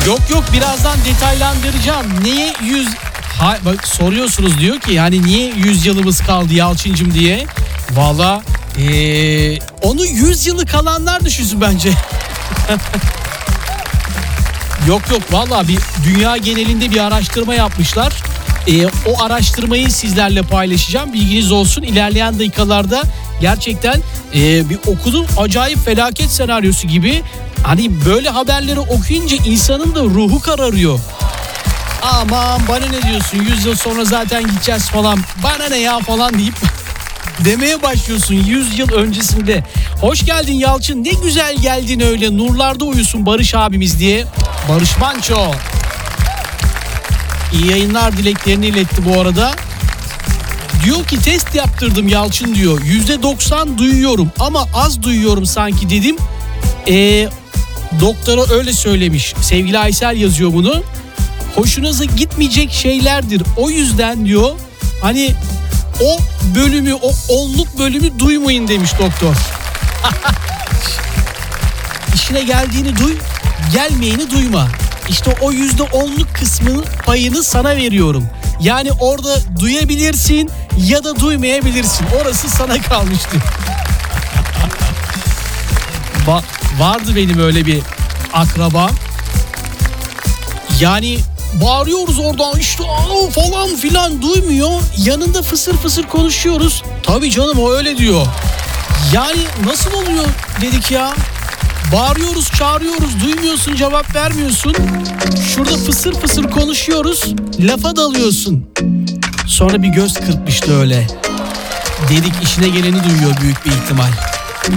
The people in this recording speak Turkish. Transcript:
Yok birazdan detaylandıracağım. Niye 100 bak soruyorsunuz diyor ki yani niye 100 yılımız kaldı Yalçıncım diye. Valla onu 100 yılı kalanlar düşünsün bence. Yok valla bir dünya genelinde bir araştırma yapmışlar. O araştırmayı sizlerle paylaşacağım. Bilginiz olsun. İlerleyen dakikalarda gerçekten bir okudum, acayip felaket senaryosu gibi. Hani böyle haberleri okuyunca insanın da ruhu kararıyor. Aman bana ne diyorsun, 100 yıl sonra zaten gideceğiz falan, bana ne ya falan deyip demeye başlıyorsun 100 yıl öncesinde. Hoş geldin Yalçın, ne güzel geldin öyle, nurlarda uyusun Barış abimiz diye. Barış Manço İyi yayınlar dileklerini iletti bu arada. Diyor ki test yaptırdım Yalçın diyor. %90 duyuyorum ama az duyuyorum sanki dedim. Doktora öyle söylemiş. Sevgili Aysel yazıyor bunu. Hoşunuza gitmeyecek şeylerdir. O yüzden diyor hani o bölümü, o onluk bölümü duymayın demiş doktor. İşine geldiğini duy, gelmeyeni duyma. İşte o %10'luk kısmının payını sana veriyorum. Yani orada duyabilirsin ya da duymayabilirsin. Orası sana kalmıştı. Vardı benim öyle bir akrabam. Yani bağırıyoruz oradan işte falan filan, duymuyor. Yanında fısır fısır konuşuyoruz. Tabii canım o öyle diyor. Yani nasıl oluyor dedik ya. Bağırıyoruz, çağırıyoruz, duymuyorsun, cevap vermiyorsun. Şurada fısır fısır konuşuyoruz, lafa dalıyorsun. Sonra bir göz kırpmıştı öyle. Dedik işine geleni duyuyor büyük bir ihtimal.